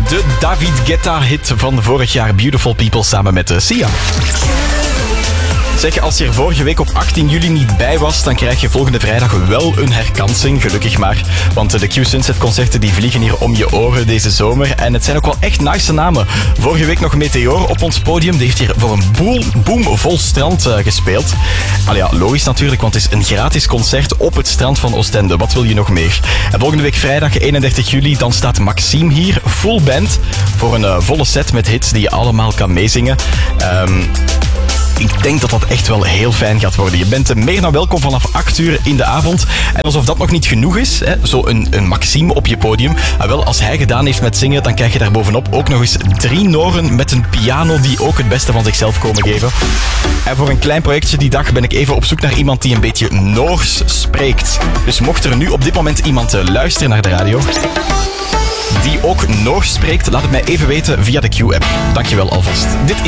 de David Guetta-hit van vorig jaar, Beautiful People, samen met Sia. Zeg, als je er vorige week op 18 juli niet bij was, dan krijg je volgende vrijdag wel een herkansing, gelukkig maar. Want de Q-Sunset-concerten die vliegen hier om je oren deze zomer. En het zijn ook wel echt nice namen. Vorige week nog Meteor op ons podium. Die heeft hier voor een boomvol strand gespeeld. Allee, ja, logisch natuurlijk, want het is een gratis concert op het strand van Oostende. Wat wil je nog meer? En volgende week vrijdag 31 juli, dan staat Maxime hier, full band, voor een volle set met hits die je allemaal kan meezingen. Ik denk dat dat echt wel heel fijn gaat worden. Je bent meer dan welkom vanaf 8 uur in de avond. En alsof dat nog niet genoeg is, zo een Maxime op je podium. En wel, als hij gedaan heeft met zingen, dan krijg je daar bovenop ook nog eens 3 Noren met een piano die ook het beste van zichzelf komen geven. En voor een klein projectje die dag ben ik even op zoek naar iemand die een beetje Noors spreekt. Dus mocht er nu op dit moment iemand luisteren naar de radio die ook Noors spreekt, laat het mij even weten via de Q-app. Dankjewel alvast. Dit is